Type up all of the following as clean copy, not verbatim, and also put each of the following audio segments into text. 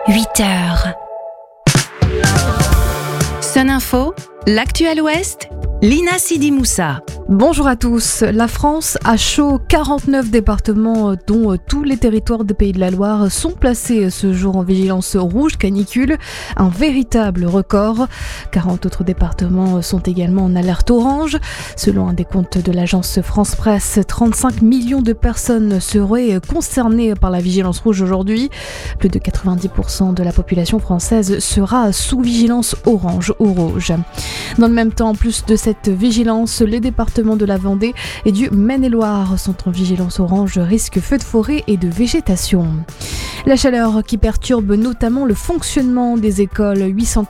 8h. Sun Info, l'actu à l'Ouest, Lina Sidi Moussa. Bonjour à tous. La France a chaud. 49 départements, dont tous les territoires des Pays de la Loire, sont placés ce jour en vigilance rouge canicule. Un véritable record. 40 autres départements sont également en alerte orange. Selon un décompte de l'agence France Presse, 35 millions de personnes seraient concernées par la vigilance rouge aujourd'hui. Plus de 90% de la population française sera sous vigilance orange ou rouge. Dans le même temps, en plus de cette vigilance, les départements de la Vendée et du Maine-et-Loire sont en vigilance orange risque feu de forêt et de végétation. La chaleur qui perturbe notamment le fonctionnement des écoles.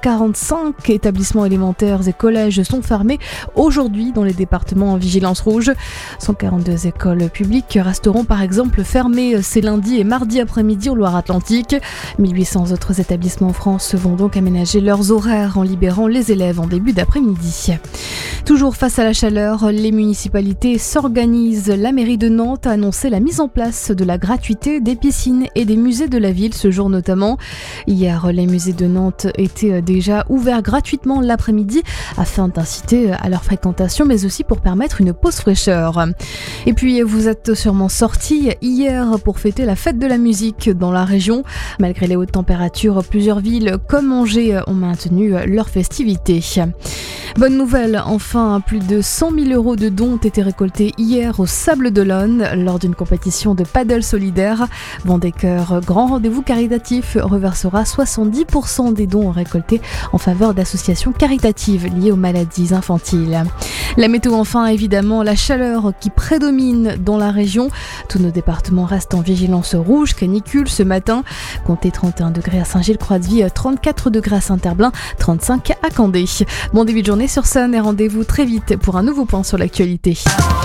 845 établissements élémentaires et collèges sont fermés aujourd'hui dans les départements en vigilance rouge. 142 écoles publiques resteront par exemple fermées ces lundis et mardis après-midi en Loire-Atlantique. 1800 autres établissements en France vont donc aménager leurs horaires en libérant les élèves en début d'après-midi. Toujours face à la chaleur, les municipalités s'organisent. La mairie de Nantes a annoncé la mise en place de la gratuité des piscines et des musées de la ville ce jour notamment. Hier, les musées de Nantes étaient déjà ouverts gratuitement l'après-midi afin d'inciter à leur fréquentation, mais aussi pour permettre une pause fraîcheur. Et puis, vous êtes sûrement sortis hier pour fêter la fête de la musique dans la région. Malgré les hautes températures, plusieurs villes comme Angers ont maintenu leurs festivités. Bonne nouvelle, enfin, plus de 100 000 € de dons ont été récoltés hier au Sables d'Olonne lors d'une compétition de paddle solidaire. Vendée-Cœur, grand rendez-vous caritatif, reversera 70% des dons récoltés en faveur d'associations caritatives liées aux maladies infantiles. La météo enfin, évidemment, la chaleur qui prédomine dans la région. Tous nos départements restent en vigilance rouge canicule ce matin. Comptez 31 degrés à Saint-Gilles-Croix-de-Vie, 34 degrés à Saint-Herblain, 35 à Candé. Bon début de journée sur Sun et rendez-vous très vite pour un nouveau point sur l'actualité.